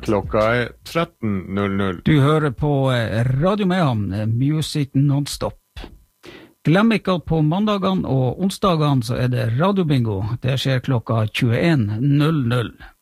Klokka 13.00. Du hører på Radio Mehamn, Music Non-Stop. Glem ikke at på mandagene og onsdagene så det radiobingo. Det skjer klokka 21.00.